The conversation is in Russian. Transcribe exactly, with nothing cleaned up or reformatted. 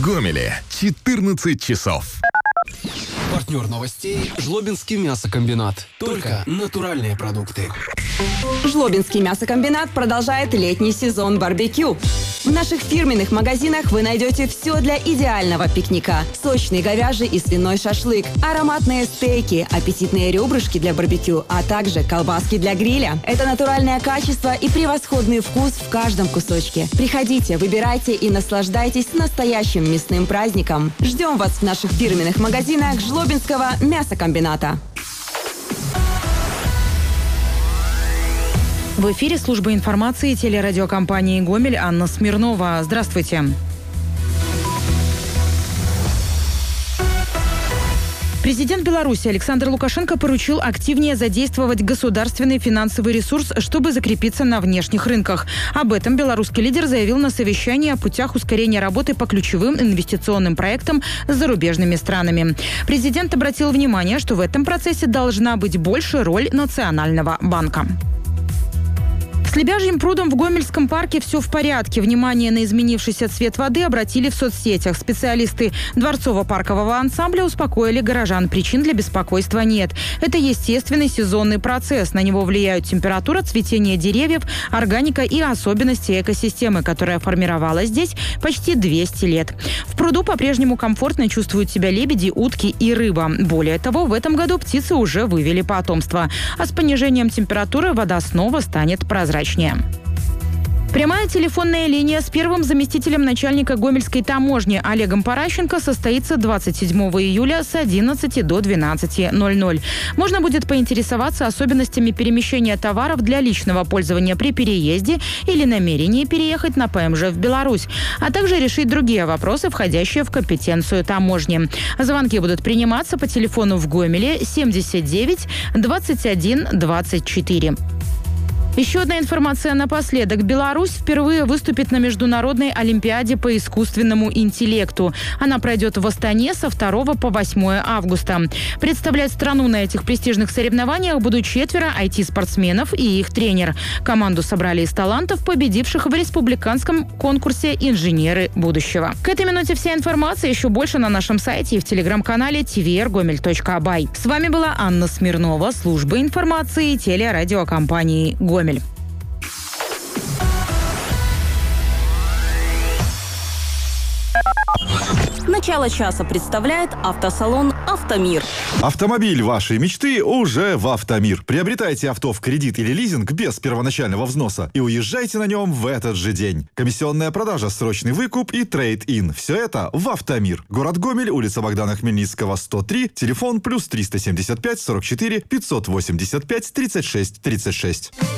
Гомеле четырнадцать часов. Партнер новостей – Жлобинский мясокомбинат. Только натуральные продукты. Жлобинский мясокомбинат продолжает летний сезон барбекю. В наших фирменных магазинах вы найдете все для идеального пикника. Сочный говяжий и свиной шашлык, ароматные стейки, аппетитные ребрышки для барбекю, а также колбаски для гриля. Это натуральное качество и превосходный вкус в каждом кусочке. Приходите, выбирайте и наслаждайтесь настоящим мясным праздником. Ждем вас в наших фирменных магазинах Жлобинского мясокомбината. В эфире служба информации телерадиокомпании «Гомель», Анна Смирнова. Здравствуйте. Президент Беларуси Александр Лукашенко поручил активнее задействовать государственный финансовый ресурс, чтобы закрепиться на внешних рынках. Об этом белорусский лидер заявил на совещании о путях ускорения работы по ключевым инвестиционным проектам с зарубежными странами. Президент обратил внимание, что в этом процессе должна быть больше роль Национального банка. С Лебяжьим прудом в Гомельском парке все в порядке. Внимание на изменившийся цвет воды обратили в соцсетях. Специалисты дворцово-паркового ансамбля успокоили горожан. Причин для беспокойства нет. Это естественный сезонный процесс. На него влияют температура, цветение деревьев, органика и особенности экосистемы, которая формировалась здесь почти двести лет. В пруду по-прежнему комфортно чувствуют себя лебеди, утки и рыба. Более того, в этом году птицы уже вывели потомство. А с понижением температуры вода снова станет прозрачной. Прямая телефонная линия с первым заместителем начальника Гомельской таможни Олегом Паращенко состоится двадцать седьмого июля с одиннадцати до двенадцати ноль-ноль. Можно будет поинтересоваться особенностями перемещения товаров для личного пользования при переезде или намерении переехать на ПМЖ в Беларусь, а также решить другие вопросы, входящие в компетенцию таможни. Звонки будут приниматься по телефону в Гомеле семьдесят девять двадцать один двадцать четыре. Еще одна информация напоследок. Беларусь впервые выступит на Международной олимпиаде по искусственному интеллекту. Она пройдет в Астане со второго по восьмое августа. Представлять страну на этих престижных соревнованиях будут четверо ай ти-спортсменов и их тренер. Команду собрали из талантов, победивших в республиканском конкурсе «Инженеры будущего». К этой минуте вся информация. Еще больше на нашем сайте и в телеграм-канале ти ви эр гомель точка бай. С вами была Анна Смирнова, служба информации телерадиокомпании «Гомель». Начало часа представляет автосалон «Автомир». Автомобиль вашей мечты уже в «Автомир». Приобретайте авто в кредит или лизинг без первоначального взноса и уезжайте на нем в этот же день. Комиссионная продажа, срочный выкуп и трейд-ин. Все это в «Автомир». Город Гомель, улица Богдана Хмельницкого, сто три, телефон плюс триста семьдесят пять сорок четыре пятьсот восемьдесят пять тридцать шесть тридцать шесть.